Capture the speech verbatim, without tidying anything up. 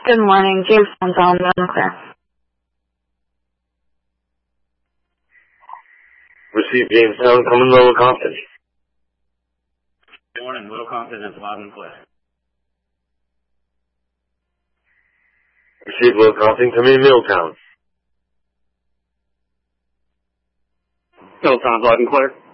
Good morning, Jamestown, Zone, Clear. Receive Jamestown, coming to Little Compton. Good morning, Little Compton is loud and clear. Receive Little Compton, coming in Middletown. Middletown's loud and clear.